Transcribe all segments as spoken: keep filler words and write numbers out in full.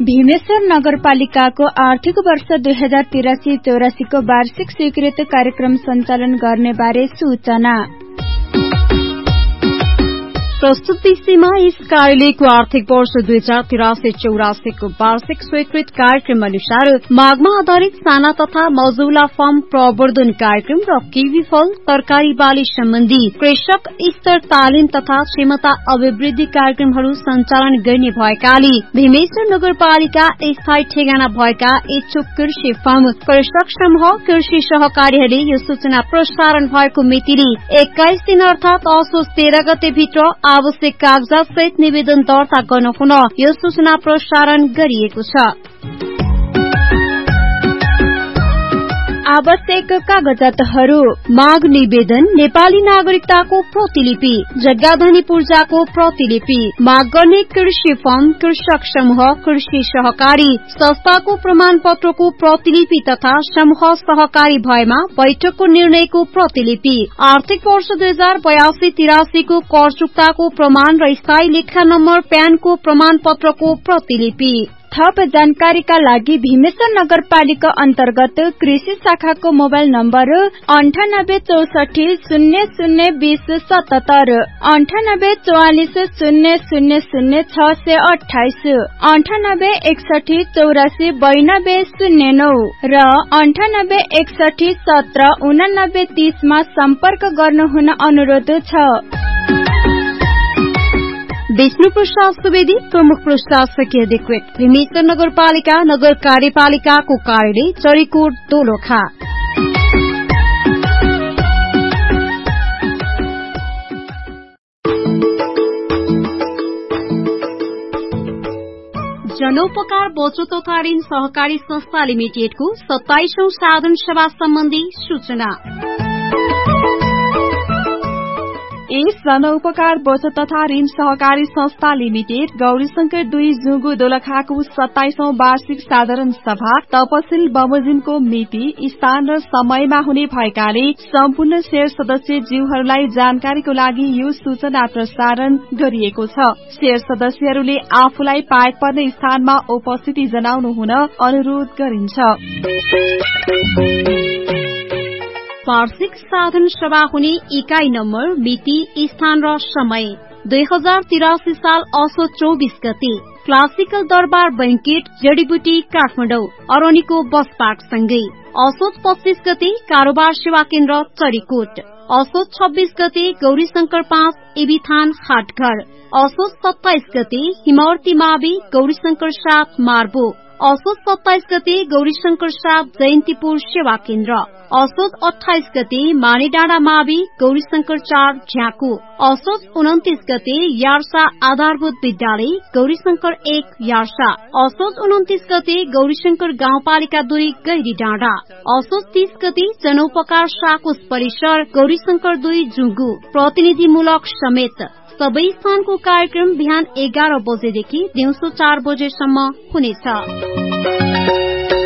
भीमेश्वर नगरपालिकाको आर्थिक वर्ष दुई हजार तिरासी चौरासी को वार्षिक स्वीकृत कार्यक्रम सञ्चालन गर्ने बारे सूचना। प्रस्तुत विषयमा यस कार्यालयको आर्थिक वर्ष दुई हजार तिरासी चौरासी को वार्षिक स्वीकृत कार्यक्रम अनुसार मागमा आधारित साना तथा मझौला फर्म प्रवर्धन कार्यक्रम र किवी फल तरकारी बाली सम्बन्धी कृषक स्तर तालिम तथा क्षमता अभिवृद्धि कार्यक्रमहरू सञ्चालन गर्ने भएकाले भीमेश्वर नगरपालिका स्थायी ठेगाना भएका इच्छुक कृषि फर्म कृषक समूह कृषि सहकारीहरूले यो सूचना प्रसारण भएको मितिले एक्काइस दिन अर्थात असोज तेह्र गते भित्र आवश्यक कागजात सहित निवेदन दर्ता गर्न हुन यो सूचना प्रसारण गरिएको छ। आवश्यक कागजातहरू माग निवेदन, नेपाली नागरिकताको प्रतिलिपि, जग्गाधनी पूर्जाको प्रतिलिपि, माग गर्ने कृषि फर्म, कृषक समूह, कृषि सहकारी संस्थाको प्रमाण पत्रको प्रतिलिपि तथा समूह सहकारी भएमा बैठकको निर्णयको प्रतिलिपि, आर्थिक वर्ष दुई हजार बयासी तिरासी को कर चुक्ताको प्रमाण र स्थायी लेखा नम्बर प्यानको प्रमाण पत्रको प्रतिलिपि। थप जानकारीका लागि भीमेश्वर नगरपालिका अन्तर्गत कृषि शाखाको मोबाइल नम्बर अन्ठानब्बे चौसठी शून्य शून्य बीस सतहत्तर, अन्ठानब्बे चौवालिस शून्य शून्य शून्य छ सय अठाइस, अन्ठानब्बे एकसठी चौरासी बयानब्बे शून्य नौ र अन्ठानब्बे एकसठी सत्र उनानब्बे तीसमा सम्पर्क गर्नुहुन अनुरोध छ। विष्णु प्रसाद सुवेदी, प्रमुख प्रशासकीय अधिकृत, भीमेश्वर नगरपालिका नगर कार्यपालिकाको कार्यालय चरीकोट दोलखा। जनोपकार बचत तथा ऋण सहकारी संस्था लिमिटेडको सत्ताइसौं साधारण सभा सम्बन्धी सूचना। यस जनउपकार बचत तथा ऋण सहकारी संस्था लिमिटेड गौरीशंकर दुई जुगु दोलखाको सत्ताइसौं वार्षिक साधारण सभा तपसिल बमोजिमको मिति, स्थान र समयमा हुने भएकाले सम्पूर्ण शेयर सदस्य जीवहरूलाई जानकारीको लागि यो सूचना प्रसारण गरिएको छ। शेयर सदस्यहरूले आफूलाई पाएक पर्ने स्थानमा उपस्थिति जनाउनु हुन अनुरोध गरिन्छ। वार्षिक साधारण सभा हुने इकाई नम्बर, मिति, स्थान र समय दुई हजार तिरासी साल असोज चौबीस गते क्लासिकल दरबार बैंकेट जडीबुटी काठमाडौँ अरनीको बस पार्कसँगै। असोज पच्चीस गते कारोबार सेवा केन्द्र चरीकोट, असोज छब्बीस गते गौरीशंकर पाँच एबिथान हाटघर, असोज सत्ताइस गते हिमावती मावि गौरीशंकर सात मार्बो, असोज सत्ताइस गते गौरीशंकर सात जयन्तीपुर सेवा केन्द्र, असोज अठाइस गते मानेडाँडा मावि गौरीशंकर चार झ्याकु, असोज उन्तिस गते यार्सा आधारभूत विद्यालय गौरीशंकर एक यार्सा, असोज उन्तिस गते गौरीशंकर गाउँपालिका दुई गैरी डाँडा, असोज तीस गते जनोपकार साकुस परिसर गौरीशंकर दुई जुगु। प्रतिनिधिमूलक समेत सबै स्थानको कार्यक्रम बिहान एघार बजेदेखि दिउँसो चार बजेसम्म हुनेछ।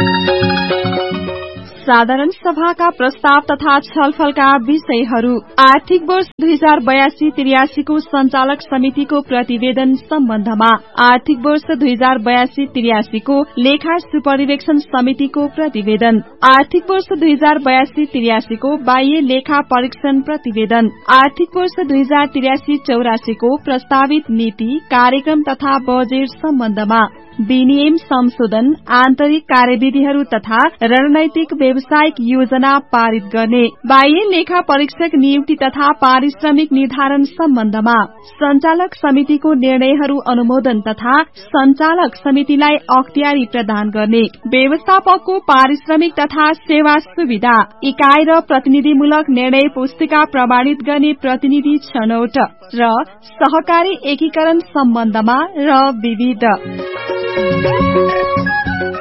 साधारण सभाका प्रस्ताव तथा छलफलका विषयहरू, आर्थिक वर्ष दुई हजार बयासी त्रियासीको संचालक समितिको प्रतिवेदन सम्बन्धमा, आर्थिक वर्ष दुई हजार बयासी त्रियासीको लेखा सुपरिवेक्षण समितिको प्रतिवेदन, आर्थिक वर्ष दुई हजार बयासी त्रियासीको बाह्य लेखा परीक्षण प्रतिवेदन, आर्थिक वर्ष दुई हजार त्रियासी चौरासीको प्रस्तावित नीति कार्यक्रम तथा बजेट सम्बन्धमा, विनियम संशोधन, आन्तरिक कार्यविधिहरू तथा रणनैतिक व्यावसायिक योजना पारित गर्ने, बाह्य लेखा परीक्षक नियुक्ति तथा पारिश्रमिक निर्धारण सम्बन्धमा, संचालक समितिको निर्णयहरू अनुमोदन तथा संचालक समितिलाई अख्तियारी प्रदान गर्ने, व्यवस्थापकको पारिश्रमिक तथा सेवा सुविधा, इकाई र प्रतिनिधिमूलक निर्णय पुस्तिका प्रमाणित गर्ने प्रतिनिधि छनौट र सहकारी एकीकरण सम्बन्धमा र विविध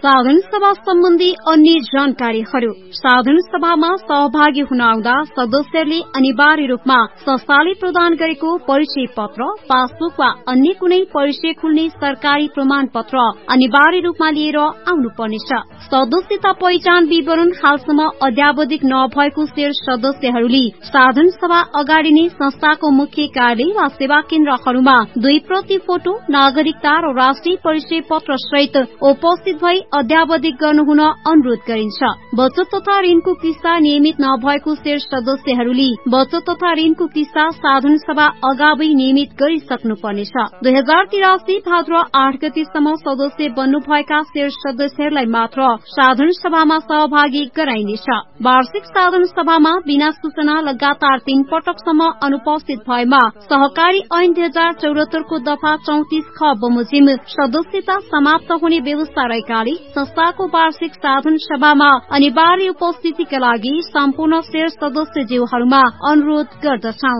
साधारण सभा सम्बन्धी अन्य जानकारीहरू। साधारण सभामा सहभागी हुन आउँदा सदस्यले अनिवार्य रूपमा संस्थाले प्रदान गरेको परिचय पत्र, पासबुक वा अन्य कुनै परिचय खुल्ने सरकारी प्रमाण पत्र अनिवार्य रूपमा लिएर आउनुपर्नेछ। सदस्यता पहिचान विवरण हालसम्म अद्यावधिक नभएको शेयर सदस्यहरूले साधारण सभा अगाडि नै संस्थाको मुख्य कार्यालय वा सेवा केन्द्रहरूमा दुई प्रति फोटो, नागरिकता र राष्ट्रिय परिचय पत्र सहित उपस्थित भई अद्यावधिक गर्नुहुन अनुरोध गरिन्छ। बचत तथा ऋणको किस्ता नियमित नभएको शेयर सदस्यहरूले बचत तथा ऋणको किस्ता साधारण सभा अगावै नियमित गरिसक्नुपर्नेछ। दुई हजार तिरासी भाद्र आठ गतिसम्म सदस्य बन्नुभएका शेयर सदस्यहरूलाई मात्र साधारण सभामा सहभागी गराइनेछ। वार्षिक साधारण सभामा बिना सूचना लगातार तीन पटकसम्म अनुपस्थित भएमा सहकारी ऐन दुई हजार चौरात्तरको दफा चौतिस ख बमोजिम सदस्यता समाप्त हुने व्यवस्था रहेकाले संस्थाको वार्षिक साधारण सभामा अनिवार्य उपस्थितिका लागि सम्पूर्ण शेयर सदस्यज्यूहरूमा अनुरोध गर्दछौं।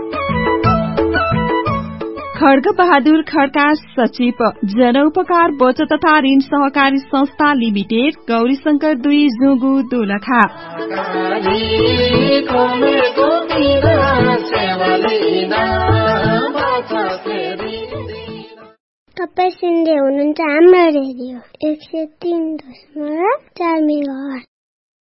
खड्ग बहादुर खड्का सचिव, जनउपकार बचत तथा ऋण सहकारी संस्था लिमिटेड, गौरीशंकर दुई जुगु दोलखा। तपाईँ सुन्दै हुनुहुन्छ हाम्रो रेडियो एक सय तीन दशमलव चार मेगाहर्ज।